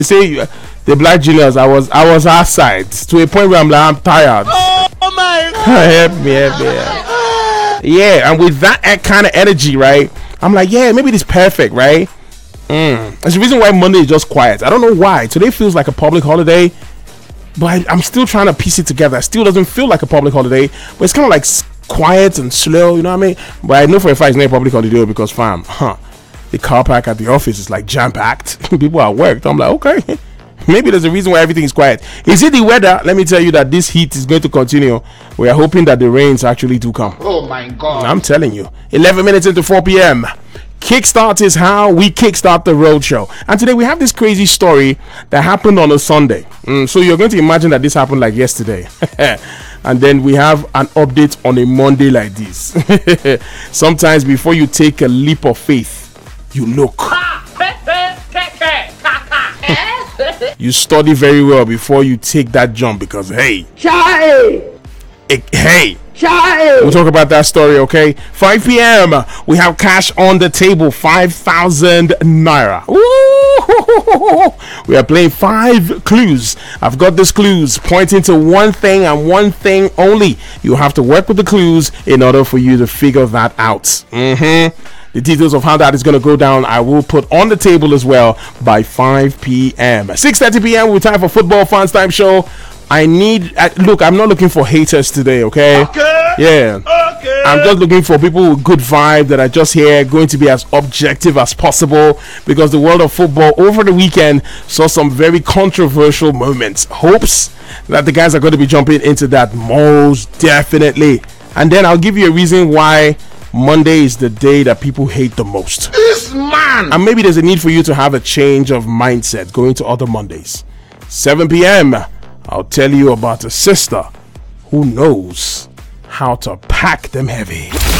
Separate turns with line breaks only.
say the Black Juniors, I was outside to a point where I'm like, I'm tired.
Oh my God.
help me. Yeah, and with that kind of energy, right? I'm like, yeah, maybe this perfect, right? That's the reason why Monday is just quiet. I don't know why. Today feels like a public holiday, but I'm still trying to piece it together. It still doesn't feel like a public holiday, but it's kind of like quiet and slow, you know what I mean? But I know for a fact it's not a public holiday because, fam, the car park at the office is like jam-packed. People are at work. I'm like, okay. Maybe there's a reason why everything is quiet. Is it the weather? Let me tell you that this heat is going to continue. We are hoping that the rains actually do come.
Oh my God.
I'm telling you. 11 minutes into 4 p.m. Kickstart is how we kickstart the road show. And today we have this crazy story that happened on a Sunday. So you're going to imagine that this happened like yesterday. And then we have an update on a Monday like this. Sometimes before you take a leap of faith, you look. You study very well before you take that jump because hey, we'll talk about that story, okay? 5 p.m. we have cash on the table, 5,000 naira. Ooh, we are playing 5 clues. I've got these clues pointing to one thing and one thing only. You have to work with the clues in order for you to figure that out. The details of how that is going to go down, I will put on the table as well by 5 p.m. 6:30 p.m. we're time for Football Fans Time Show. Look, I'm not looking for haters today, okay? Yeah. Okay. I'm just looking for people with good vibe that are just here, going to be as objective as possible, because the world of football over the weekend saw some very controversial moments. Hopes that the guys are going to be jumping into that most definitely. And then I'll give you a reason why Monday is the day that people hate the most.
This man!
And maybe there's a need for you to have a change of mindset going to other Mondays. 7 p.m. I'll tell you about a sister who knows how to pack them heavy.